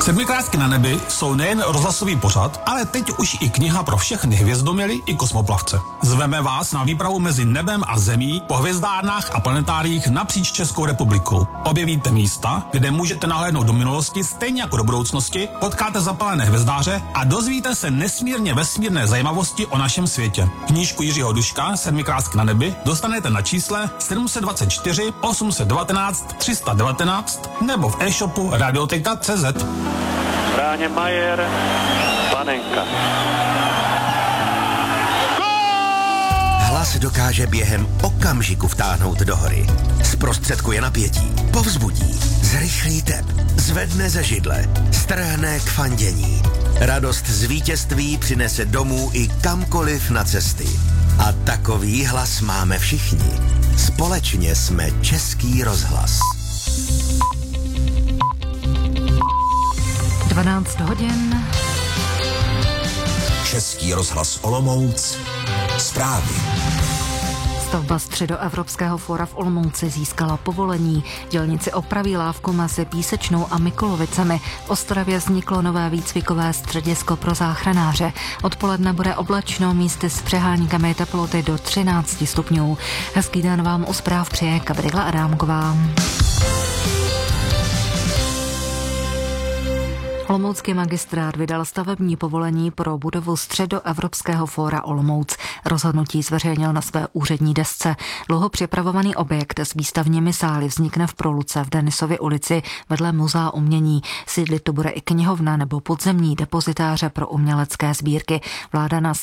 Sedmikrásky na nebi jsou nejen rozhlasový pořad, ale teď už i kniha pro všechny hvězdoměry i kosmoplavce. Zveme vás na výpravu mezi nebem a zemí po hvězdárnách a planetáriích napříč Českou republikou. Objevíte místa, kde můžete nahlédnout do minulosti stejně jako do budoucnosti, potkáte zapalené hvězdáře a dozvíte se nesmírně vesmírné zajímavosti o našem světě. Knížku Jiřího Duška Sedmikrásky na nebi dostanete na čísle 724 819 319 nebo v e-shopu Radioteka.cz. Bráně Majer, Panenka. Hlas dokáže během okamžiku vtáhnout do hory. Zprostředkuje napětí, povzbudí, zrychlí tep, zvedne ze židle, strhne k fandění. Radost z vítězství přinese domů i kamkoliv na cesty. A takový hlas máme všichni. Společně jsme Český rozhlas. 12 hodin. Český rozhlas Olomouc. Zprávy. Stavba Středoevropského fóra v Olomouci získala povolení. Dělníci opraví lávku mezi Písečnou a Mikulovicemi. V Ostravě vzniklo nové výcvikové středisko pro záchranáře. Odpoledne bude oblačno, místy s přeháníkami teploty do 13 stupňů. Hezký den vám u zpráv přeje Gabriela Adámková. Olomoucký magistrát vydal stavební povolení pro budovu Středoevropského fóra Olomouc. Rozhodnutí zveřejnil na své úřední desce. Dlouho připravovaný objekt s výstavními sály vznikne v Proluce v Denisově ulici vedle Muzea umění. Sídlit tu bude i knihovna nebo podzemní depozitáře pro umělecké sbírky. Vláda na